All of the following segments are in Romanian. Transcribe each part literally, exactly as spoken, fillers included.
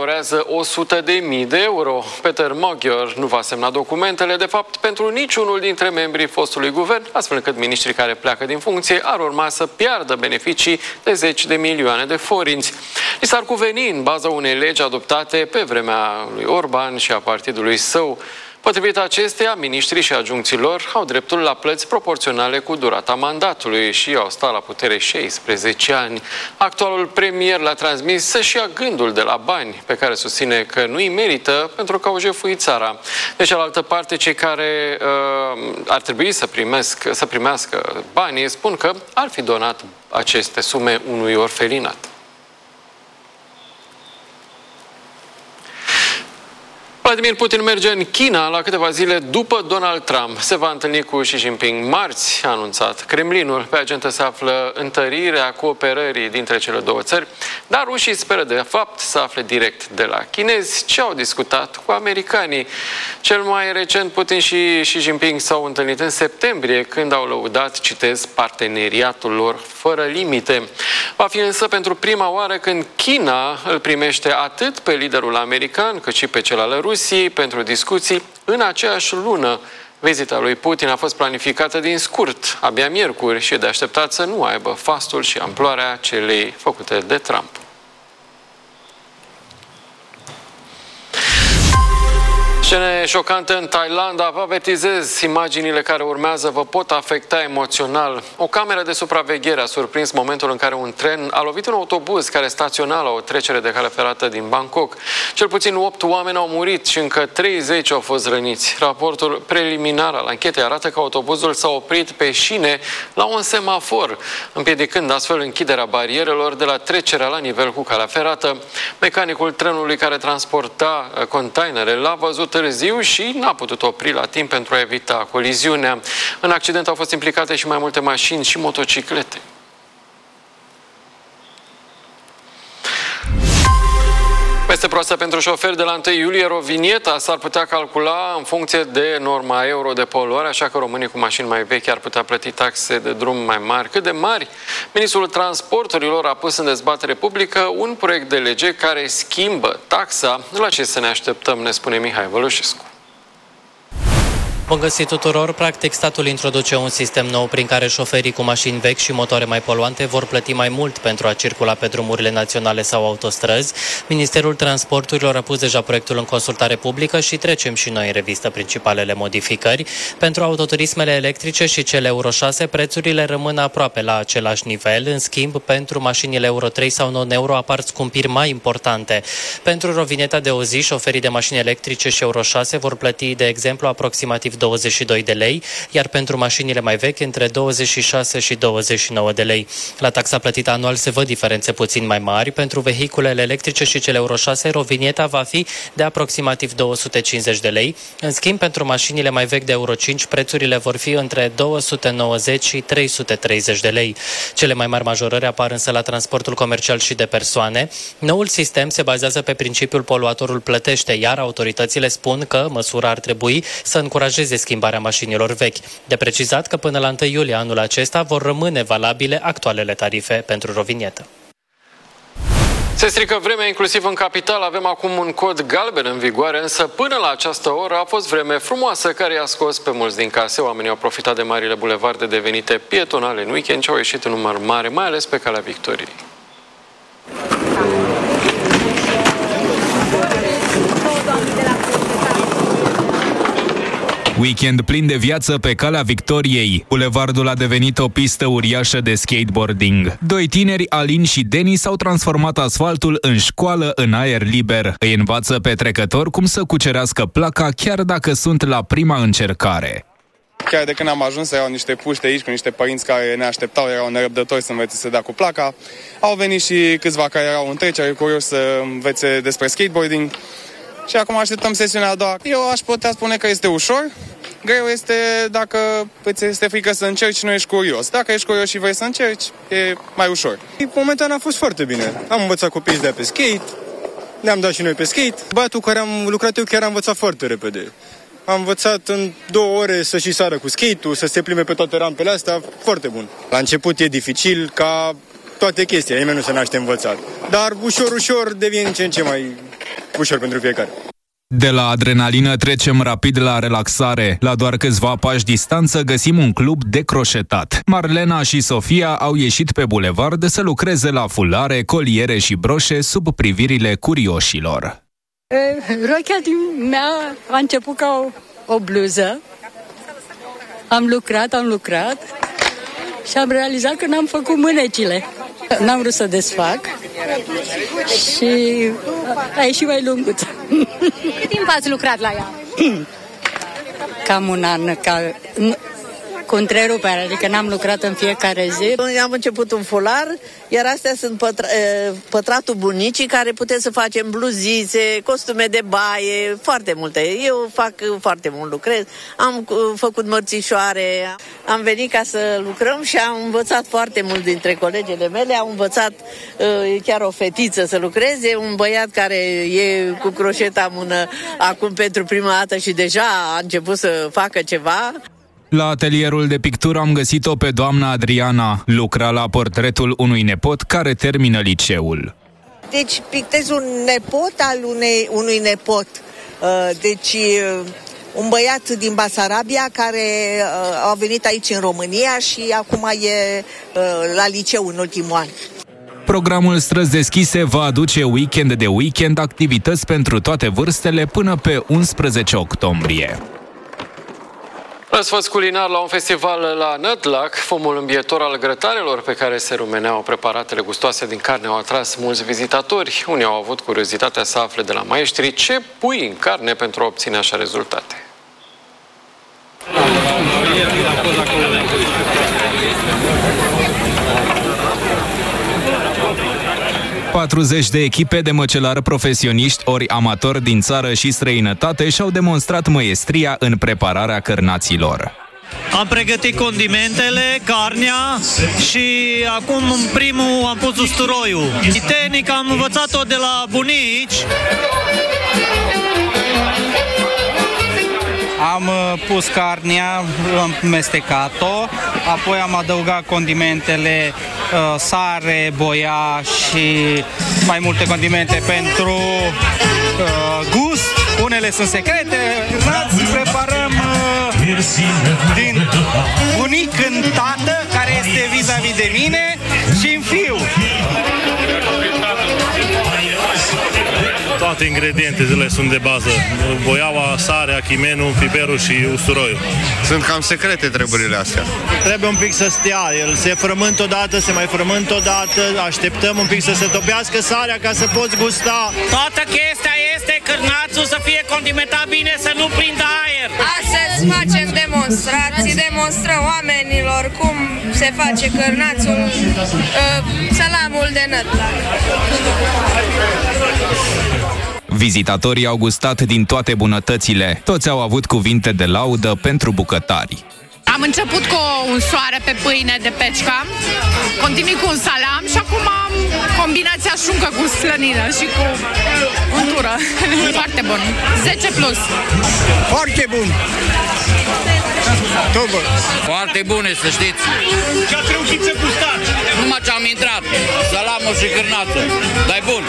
valorează o sută de mii de euro. Peter Magyar nu va semna documentele, de fapt, pentru niciunul dintre membrii fostului guvern, astfel încât miniștrii care pleacă din funcție ar urma să piardă beneficii de zeci de milioane de forinți. Li s-ar cuveni în baza unei legi adoptate pe vremea lui Orban și a partidului său. Potrivit acesteia, miniștrii și adjuncții lor au dreptul la plăți proporționale cu durata mandatului și au stat la putere șaisprezece ani. Actualul premier le-a transmis să-și ia gândul de la bani, pe care susține că nu îi merită pentru că au jefuit țara. De cealaltă parte, cei care uh, ar trebui să, primesc, să primească banii spun că ar fi donat aceste sume unui orfelinat. Vladimir Putin merge în China la câteva zile după Donald Trump. Se va întâlni cu Xi Jinping marți, a anunțat Kremlinul. Pe agentă se află întărirea cooperării dintre cele două țări, dar rușii speră de fapt să afle direct de la chinezi ce au discutat cu americanii. Cel mai recent, Putin și Xi Jinping s-au întâlnit în septembrie, când au lăudat, citez, parteneriatul lor fără limite. Va fi însă pentru prima oară când China îl primește atât pe liderul american cât și pe cel al Rusiei pentru discuții în aceeași lună. Vizita lui Putin a fost planificată din scurt, abia miercuri, și de așteptat să nu aibă fastul și amploarea celei făcute de Trump. Scene șocante în Thailanda. Vă avertizez, imaginile care urmează vă pot afecta emoțional. O cameră de supraveghere a surprins momentul în care un tren a lovit un autobuz care staționa la o trecere de cale ferată din Bangkok. Cel puțin opt oameni au murit și încă treizeci au fost răniți. Raportul preliminar al anchetei arată că autobuzul s-a oprit pe șine la un semafor, împiedicând astfel închiderea barierelor de la trecerea la nivel cu calea ferată. Mecanicul trenului care transporta containere l-a văzut târziu și n-a putut opri la timp pentru a evita coliziunea. În accident au fost implicate și mai multe mașini și motociclete. Peste proastă pentru șoferi. De la întâi iulie, Rovinieta s-ar putea calcula în funcție de norma euro de poluare, așa că românii cu mașini mai vechi ar putea plăti taxe de drum mai mari. Cât de mari? Ministrul Transporturilor a pus în dezbatere publică un proiect de lege care schimbă taxa. La ce să ne așteptăm, ne spune Mihai Vălușescu. Bun găsit tuturor! Practic, statul introduce un sistem nou prin care șoferii cu mașini vechi și motoare mai poluante vor plăti mai mult pentru a circula pe drumurile naționale sau autostrăzi. Ministerul Transporturilor a pus deja proiectul în consultare publică și trecem și noi în revistă principalele modificări. Pentru autoturismele electrice și cele Euro șase, prețurile rămân aproape la același nivel. În schimb, pentru mașinile Euro trei sau non-euro apar scumpiri mai importante. Pentru rovineta de o zi, șoferii de mașini electrice și Euro șase vor plăti, de exemplu, aproximativ douăzeci și doi de lei, iar pentru mașinile mai vechi între douăzeci și șase și douăzeci și nouă de lei. La taxa plătită anual se văd diferențe puțin mai mari. Pentru vehiculele electrice și cele Euro șase, rovinieta va fi de aproximativ două sute cincizeci de lei. În schimb, pentru mașinile mai vechi de Euro cinci, prețurile vor fi între două sute nouăzeci și trei sute treizeci de lei. Cele mai mari majorări apar însă la transportul comercial și de persoane. Noul sistem se bazează pe principiul poluatorul plătește, iar autoritățile spun că măsura ar trebui să încurajeze schimbarea mașinilor vechi. De precizat că până la întâi iulie anul acesta vor rămâne valabile actualele tarife pentru rovinietă. Se strică vremea inclusiv în capital. Avem acum un cod galben în vigoare, însă până la această oră a fost vreme frumoasă care i-a scos pe mulți din case. Oamenii au profitat de marile bulevarde devenite pietonale în weekend și au ieșit în număr mare, mai ales pe Calea Victoriei. Weekend plin de viață pe Calea Victoriei. Bulevardul a devenit o pistă uriașă de skateboarding. Doi tineri, Alin și Denis, au transformat asfaltul în școală în aer liber. Îi învață pe trecători cum să cucerească placa chiar dacă sunt la prima încercare. Chiar de când am ajuns, erau niște puști aici cu niște părinți care ne așteptau, erau nerăbdători să învețe să dea cu placa. Au venit și câțiva care erau în trecere, curioși să învețe despre skateboarding. Și acum așteptăm sesiunea a doua. Eu aș putea spune că este ușor. Greu este dacă îți este frică să încerci și nu ești curios. Dacă ești curios și vrei să încerci, e mai ușor. Momentan a fost foarte bine. Am învățat copiii de pe skate, ne-am dat și noi pe skate. Băiatul care am lucrat eu chiar a învățat foarte repede. Am învățat în două ore să și sară cu skate-ul, să se plimbe pe toate rampele astea, foarte bun. La început e dificil, ca toate chestiile, nimeni nu se naște învățat. Dar ușor, ușor devine ce în ce mai ușor pentru fiecare. De la adrenalină trecem rapid la relaxare. La doar câțiva pași distanță găsim un club de croșetat. Marlena și Sofia au ieșit pe bulevard să lucreze la fulare, coliere și broșe sub privirile curioșilor. Rochia din mea a început ca o, o bluză. Am lucrat, am lucrat și am realizat că n-am făcut mânecile. N-am vrut să desfac și a ieșit mai lunguță. Cât timp ați lucrat la ea? Cam un an, ca, cu întrerupere, adică n-am lucrat în fiecare zi. Am început un folar, iar astea sunt pătra, pătratul bunicii, care putem să facem bluzițe, costume de baie, foarte multe. Eu fac foarte mult, lucrez. Am făcut mărțișoare, am venit ca să lucrăm și am învățat foarte mult dintre colegele mele. Am învățat chiar o fetiță să lucreze, un băiat care e cu croșeta în mână acum pentru prima dată și deja a început să facă ceva. La atelierul de pictură am găsit-o pe doamna Adriana. Lucra la portretul unui nepot care termină liceul. Deci pictez un nepot al unei, unui nepot. Deci un băiat din Basarabia care a venit aici în România și acum e la liceu în ultimul an. Programul Străzi Deschise va aduce weekend de weekend activități pentru toate vârstele până pe unsprezece octombrie. Răsfăț culinar la un festival la Nădlac, fumul îmbietor al grătarelor pe care se rumeneau preparatele gustoase din carne au atras mulți vizitatori. Unii au avut curiozitatea să afle de la maestri ce pui în carne pentru a obține așa rezultate. patruzeci de echipe de măcelari profesioniști ori amatori din țară și străinătate și-au demonstrat măiestria în prepararea cărnaților. Am pregătit condimentele, carnea și acum în primul am pus usturoiul. Tehnica am învățat-o de la bunici. Am pus carnea, am mestecat-o, apoi am adăugat condimentele, sare, boia și mai multe condimente pentru gust. Unele sunt secrete, îți preparăm din bunic în tată, care este vis-a-vis de mine, și în fiu. Toate ingredientele sunt de bază. Boiaua, sarea, chimenul, piperul și usturoiul. Sunt cam secrete treburile astea. Trebuie un pic să stea. El se frământă odată, se mai frământă odată, așteptăm un pic să se topească sarea ca să poți gusta. Toată chestia este cârnațul să fie condimentat bine, să nu prindă aer. Astăzi facem demonstrații, demonstrăm oamenilor cum se face cârnațul, uh, salamul de Nădlac. Vizitatorii au gustat din toate bunătățile. Toți au avut cuvinte de laudă pentru bucătari. Am început cu un soare pe pâine de pecica, continui cu un salam și acum am combinația șuncă cu slănină și cu untură. Foarte bun. zece plus. Foarte bun. Tobă. Foarte bune, să știți. Ce ați reușit să gustați? Numai ce am intrat. Salamul și cârnață. Dar-i bun.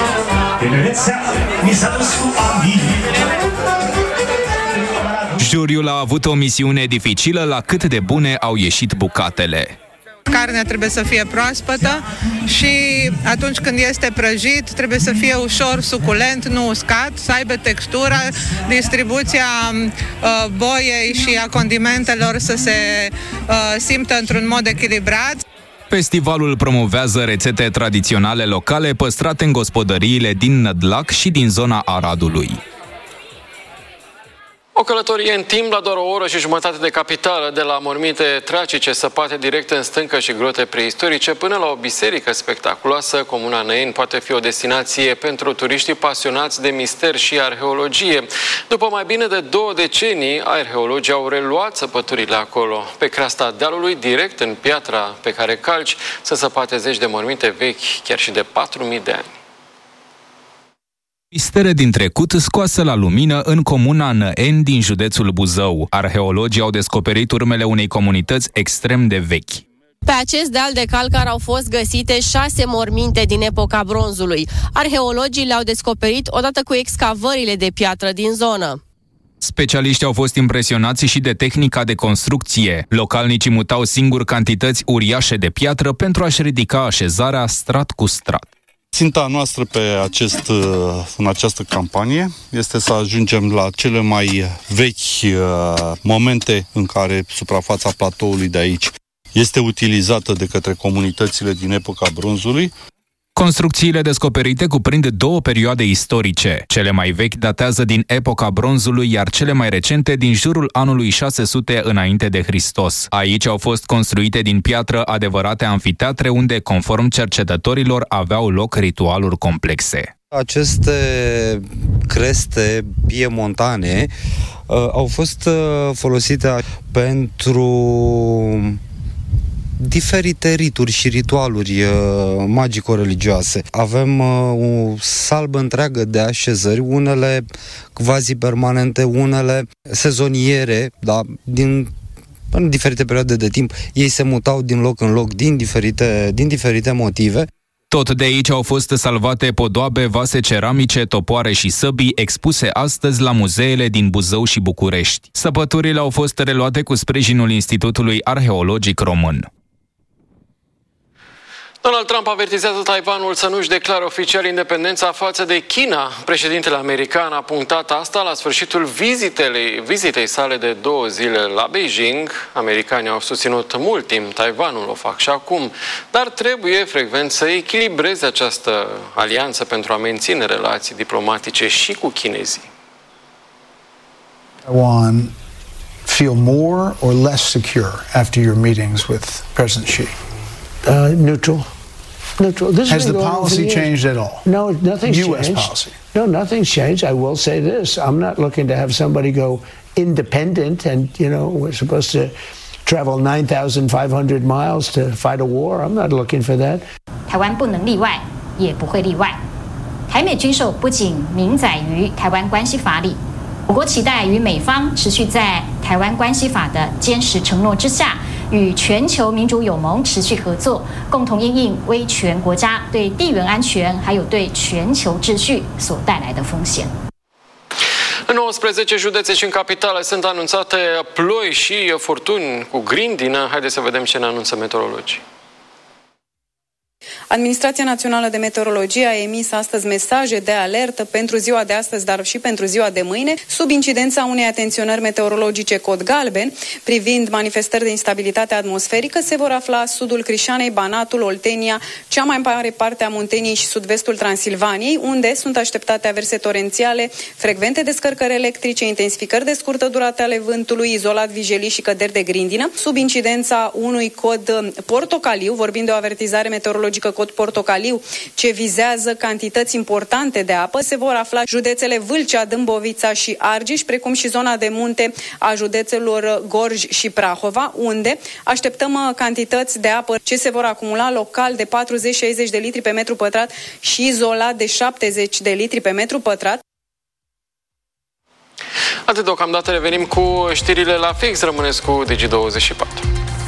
Juriul a avut o misiune dificilă la cât de bune au ieșit bucatele. Carnea trebuie să fie proaspătă și atunci când este prăjit trebuie să fie ușor suculent, nu uscat, să aibă textura, distribuția uh, boiei și a condimentelor să se uh, simtă într-un mod echilibrat. Festivalul promovează rețete tradiționale locale păstrate în gospodăriile din Nădlac și din zona Aradului. O călătorie în timp la doar o oră și jumătate de capitală, de la morminte tragice săpate direct în stâncă și grote preistorice până la o biserică spectaculoasă, comuna Năieni poate fi o destinație pentru turiștii pasionați de mister și arheologie. După mai bine de două decenii, arheologii au reluat săpăturile acolo. Pe creasta dealului, direct în piatra pe care calci, sunt săpate zeci de morminte vechi, chiar și de patru mii de ani. Mistere din trecut scoase la lumină în comuna Năeni din județul Buzău. Arheologii au descoperit urmele unei comunități extrem de vechi. Pe acest deal de calcar au fost găsite șase morminte din epoca bronzului. Arheologii le-au descoperit odată cu excavările de piatră din zonă. Specialiștii au fost impresionați și de tehnica de construcție. Localnicii mutau singur cantități uriașe de piatră pentru a-și ridica așezarea strat cu strat. Ținta noastră pe acest, în această campanie este să ajungem la cele mai vechi momente în care suprafața platoului de aici este utilizată de către comunitățile din epoca bronzului. Construcțiile descoperite cuprind două perioade istorice. Cele mai vechi datează din epoca bronzului, iar cele mai recente din jurul anului șase sute înainte de Hristos. Aici au fost construite din piatră adevărate amfiteatre unde, conform cercetătorilor, aveau loc ritualuri complexe. Aceste creste piemontane uh, au fost uh, folosite pentru diferite rituri și ritualuri uh, magico-religioase. Avem uh, o salbă întreagă de așezări, unele quasi-permanente, unele sezoniere, da, din în diferite perioade de timp. Ei se mutau din loc în loc din diferite, din diferite motive. Tot de aici au fost salvate podoabe, vase ceramice, topoare și săbii, expuse astăzi la muzeele din Buzău și București. Săpăturile au fost reluate cu sprijinul Institutului Arheologic Român. Donald Trump avertizează Taiwanul să nu-și declare oficial independența față de China. Președintele american a punctat asta la sfârșitul vizitei, vizitei sale de două zile la Beijing. Americanii au susținut mult timp Taiwanul, o fac și acum, dar trebuie frecvent să echilibreze această alianță pentru a menține relații diplomatice și cu chinezii. Taiwan feel more or less secure after your meetings with President Xi? Uh, neutral. Neutral. This Has the policy changed at all? No, nothing's U S changed. policy. No, nothing's changed. I will say this. I'm not looking to have somebody go independent and, you know, we're supposed to travel nine thousand five hundred miles to fight a war. I'm not looking for that. 台湾不能例外，也不会例外。台美军售不仅明载于台湾关系法里，我国期待与美方持续在台湾关系法的坚实承诺之下，与全球民主友盟持续合作，共同因应威权国家对地缘安全还有对全球秩序所带来的风险。 În nouăsprezece județe și în capitală sunt anunțate ploi și furtuni cu grindină. Haideți să vedem ce ne anunță meteorologii. Administrația Națională de Meteorologie a emis astăzi mesaje de alertă pentru ziua de astăzi, dar și pentru ziua de mâine, sub incidența unei atenționări meteorologice cod galben, privind manifestări de instabilitate atmosferică, se vor afla sudul Crișanei, Banatul, Oltenia, cea mai mare parte a Munteniei și sud-vestul Transilvaniei, unde sunt așteptate averse torențiale, frecvente descărcări electrice, intensificări de scurtă durată ale vântului, izolat vijelii și căderi de grindină, sub incidența unui cod portocaliu, vorbind de o avertizare meteorologică cod portocaliu, ce vizează cantități importante de apă, se vor afla județele Vâlcea, Dâmbovița și Argeș, precum și zona de munte a județelor Gorj și Prahova, unde așteptăm cantități de apă ce se vor acumula local de patruzeci șaizeci de litri pe metru pătrat și izolat de șaptezeci de litri pe metru pătrat. Atât deocamdată, revenim cu știrile la fix. Rămâneți cu Digi douăzeci și patru.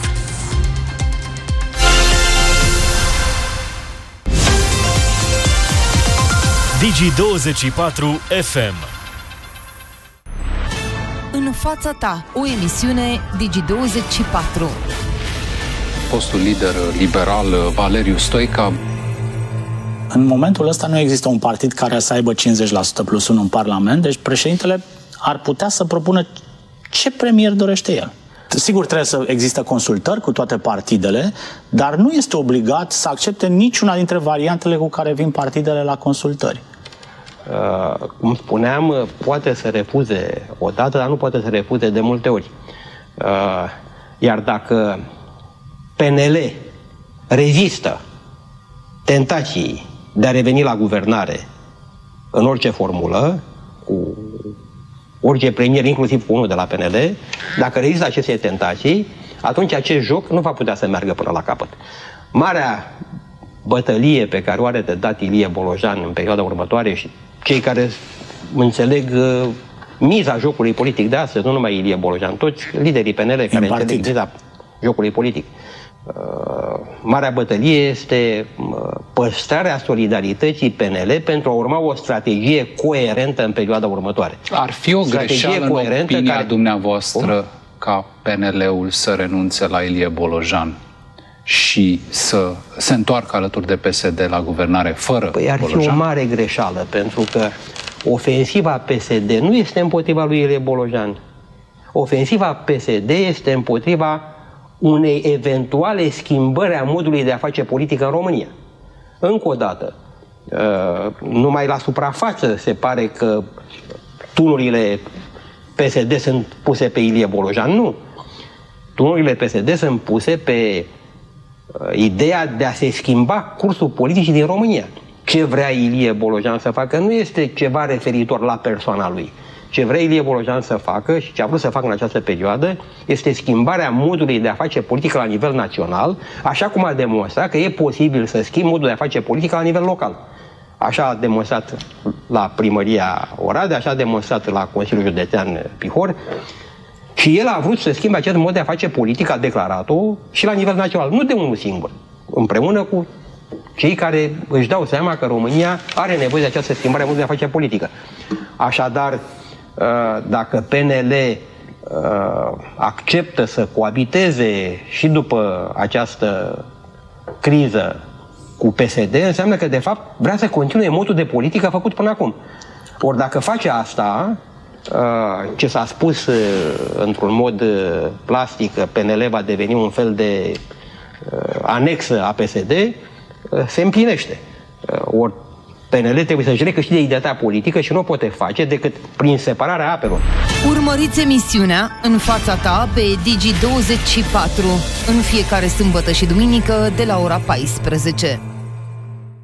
Digi douăzeci și patru F M. În fața ta, o emisiune Digi douăzeci și patru. Fostul lider liberal Valeriu Stoica. În momentul ăsta nu există un partid care să aibă cincizeci la sută plus unu în Parlament, deci președintele ar putea să propună ce premier dorește el. Sigur, trebuie să există consultări cu toate partidele, dar nu este obligat să accepte niciuna dintre variantele cu care vin partidele la consultări. Uh, cum spuneam, poate să refuze o dată, dar nu poate să refuze de multe ori. Uh, iar dacă P N L rezistă tentației de a reveni la guvernare în orice formulă, cu orice premier, inclusiv cu unul de la P N L, dacă rezistă aceste tentații, atunci acest joc nu va putea să meargă până la capăt. Marea bătălie pe care o are de dat Ilie Bolojan în perioada următoare și cei care înțeleg uh, miza jocului politic de astăzi, nu numai Ilie Bolojan, toți liderii P N L care înțeleg miza jocului politic, Marea bătălie este păstrarea solidarității P N L pentru a urma o strategie coerentă în perioada următoare. Ar fi o greșeală în opinia care... dumneavoastră o? ca P N L-ul să renunțe la Ilie Bolojan și să se întoarcă alături de P S D la guvernare fără păi ar Bolojan? fi o mare greșeală, pentru că ofensiva P S D nu este împotriva lui Ilie Bolojan. Ofensiva P S D este împotriva unei eventuale schimbări a modului de a face politică în România. Încă o dată, numai la suprafață se pare că tunurile P S D sunt puse pe Ilie Bolojan. Nu. Tunurile P S D sunt puse pe ideea de a se schimba cursul politicii din România. Ce vrea Ilie Bolojan să facă nu este ceva referitor la persoana lui. Ce vrea Ilie Bolojan să facă și ce a vrut să facă în această perioadă este schimbarea modului de a face politică la nivel național, așa cum a demonstrat că e posibil să schimbi modul de a face politică la nivel local. Așa a demonstrat la primăria Oradea, așa a demonstrat la Consiliul Județean Bihor și el a vrut să schimbe acest mod de a face politică, a declarat-o și la nivel național, nu de unul singur, împreună cu cei care își dau seama că România are nevoie de această schimbare a modului de a face politică. Așadar, dacă P N L acceptă să coabiteze și după această criză cu P S D, înseamnă că de fapt vrea să continue modul de politică făcut până acum. Ori dacă face asta, ce s-a spus într-un mod plastic, că P N L va deveni un fel de anexă a P S D, se împlinește. Ori P N L trebuie să-și recâștige ideea politică și nu o poate face decât prin separarea apelor. Urmăriți emisiunea În fața ta pe Digi douăzeci și patru în fiecare sâmbătă și duminică de la ora paisprezece.